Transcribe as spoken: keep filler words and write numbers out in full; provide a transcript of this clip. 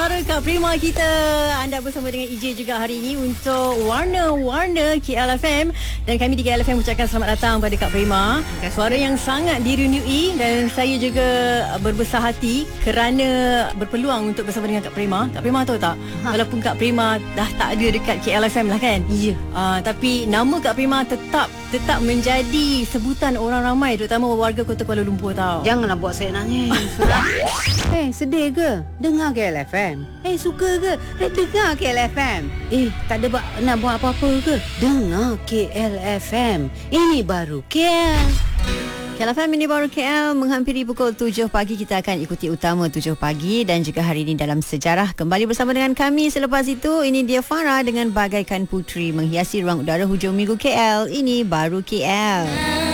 suara Kak Prima kita. Anda bersama dengan E J juga hari ini untuk Warna-Warna K L F M. Dan kami di K L F M ucapkan selamat datang pada Kak Prima. Suara yang sangat dirindui dan saya juga berbesar hati kerana berpeluang untuk bersama dengan Kak Prima. Kak Prima tahu tak? Ha. Walaupun Kak Prima dah tak ada dekat K L F M lah kan? Ya. Uh, tapi nama Kak Prima tetap tetap menjadi sebutan orang ramai, terutama warga Kota Kuala Lumpur tau. Janganlah buat saya nangis. Eh, sedih ke? Dengar K L F M. Eh, suka ke? Eh, dengar K L F M. Eh, tak ada ba- nak buat apa-apa ke? Dengar K L F M. Ini baru K L. K L F M ini baru K L. Menghampiri pukul tujuh pagi, kita akan ikuti utama tujuh pagi. Dan juga hari ini dalam sejarah kembali bersama dengan kami. Selepas itu, ini dia Farah dengan Bagaikan Putri menghiasi ruang udara hujung minggu K L. Ini baru K L.